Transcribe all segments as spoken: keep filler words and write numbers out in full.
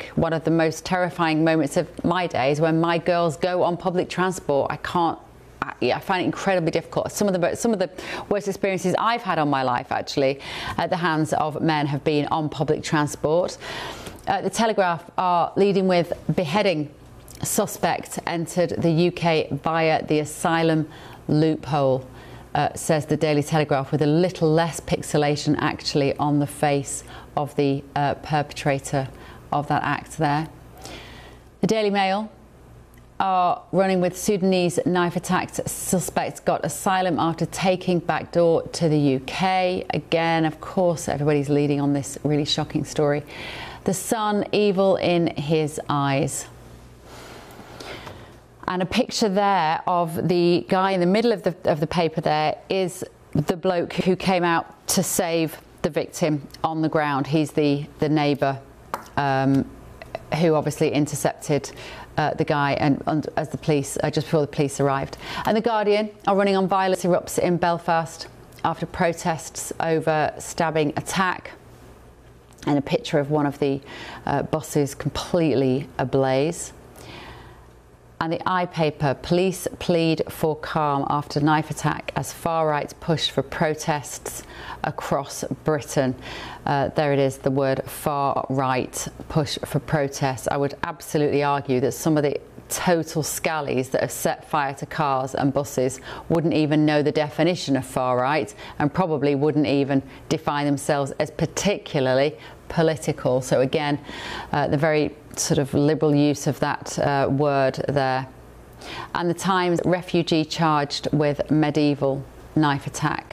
one of the most terrifying moments of my day is when my girls go on public transport. I can't. I, yeah, I find it incredibly difficult. Some of the some of the worst experiences I've had on my life, actually, at the hands of men, have been on public transport. Uh, the Telegraph are leading with beheading suspect entered the U K via the asylum loophole, uh, says the Daily Telegraph, with a little less pixelation actually on the face of the uh, perpetrator of that act there. The Daily Mail are running with Sudanese knife attack suspects got asylum after taking backdoor to the U K. Again, of course, everybody's leading on this really shocking story. The Sun, evil in his eyes. And a picture there of the guy in the middle of the, of the paper there is the bloke who came out to save the victim on the ground. He's the, the neighbour um, who obviously intercepted Uh, the guy and, and as the police uh, just before the police arrived. And the Guardian are running on violence erupts in Belfast after protests over stabbing attack, and a picture of one of the uh, buses completely ablaze. And the I paper, police plead for calm after knife attack as far right push for protests across Britain. Uh, there it is, the word far right push for protests. I would absolutely argue that some of the total scallies that have set fire to cars and buses wouldn't even know the definition of far right and probably wouldn't even define themselves as particularly political. So again, uh, the very sort of liberal use of that uh, word there. And the Times, refugee charged with medieval knife attack.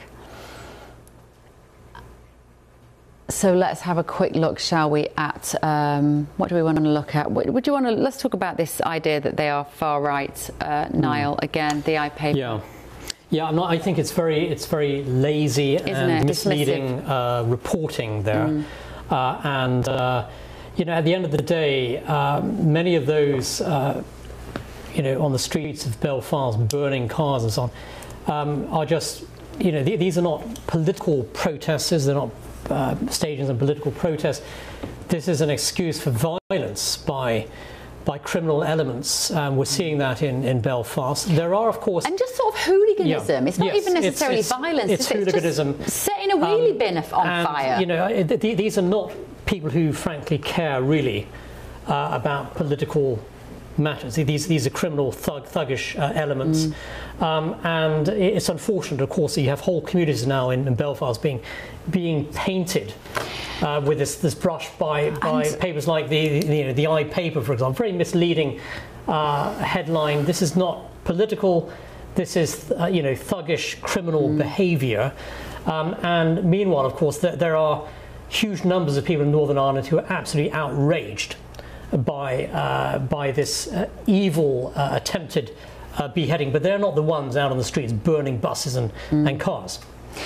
So let's have a quick look, shall we, at um, what do we want to look at? Would, would you want to, let's talk about this idea that they are far right, uh, Niall, mm. again, the I paper. Yeah. Yeah, I'm not, I think it's very, it's very lazy Isn't and it? misleading uh, reporting there. Mm. Uh, and, uh, you know, at the end of the day, uh, many of those, uh, you know, on the streets of Belfast, burning cars and so on, um, are just, you know, th these are not political protesters, they're not uh, staging of political protests. This is an excuse for violence by by criminal elements. Um, we're seeing that in, in Belfast. There are, of course... And just sort of hooliganism. Yeah. It's not yes, even necessarily it's, it's, violence. It's, it's hooliganism. Just setting a wheelie um, bin on and, fire. You know, it, these are not people who, frankly, care really uh, about political matters. These, these are criminal, thug, thuggish uh, elements. Mm. Um, and it's unfortunate, of course, that you have whole communities now in, in Belfast being, being painted Uh, with this, this brush by, by papers like the, the, you know, the I paper, for example. Very misleading uh, headline. This is not political. This is, uh, you know, thuggish criminal mm. behaviour. Um, and meanwhile, of course, th there are huge numbers of people in Northern Ireland who are absolutely outraged by, uh, by this uh, evil uh, attempted uh, beheading. But they're not the ones out on the streets burning buses and, mm. and cars.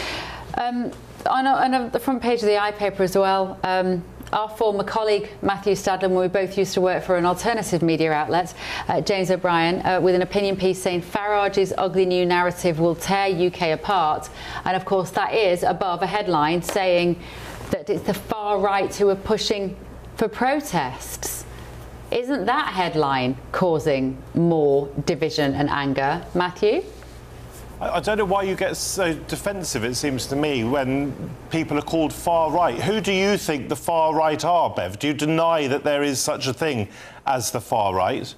Um, On, a, on a, the front page of the I paper as well, um, our former colleague Matthew Stadler, when we both used to work for an alternative media outlet, uh, James O'Brien, uh, with an opinion piece saying Farage's ugly new narrative will tear U K apart. And of course that is above a headline saying that it's the far right who are pushing for protests. Isn't that headline causing more division and anger, Matthew? I don't know why you get so defensive, it seems to me, when people are called far right. Who do you think the far right are, Bev? Do you deny that there is such a thing as the far right?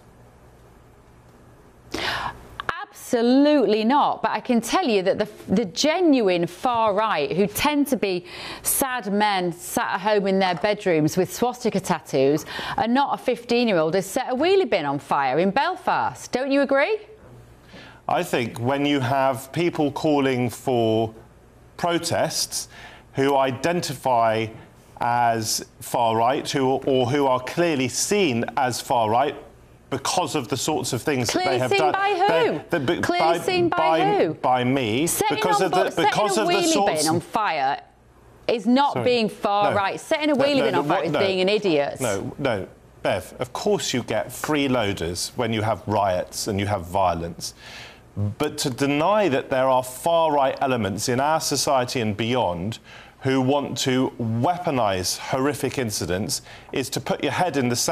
Absolutely not. But I can tell you that the, the genuine far right, who tend to be sad men sat at home in their bedrooms with swastika tattoos, are not a fifteen-year-old who's set a wheelie bin on fire in Belfast. Don't you agree? I think when you have people calling for protests who identify as far right, who or who are clearly seen as far right because of the sorts of things clearly that they have seen done. By who? They, they, clearly by, seen by, by who? By me. Setting because on, of the because setting of a the wheelie sorts bin on fire is not Sorry. being far no. right. Setting a wheelie no, no, bin on fire what, is no. being an idiot. No, no. Bev, of course you get freeloaders when you have riots and you have violence. But to deny that there are far-right elements in our society and beyond who want to weaponise horrific incidents is to put your head in the sand.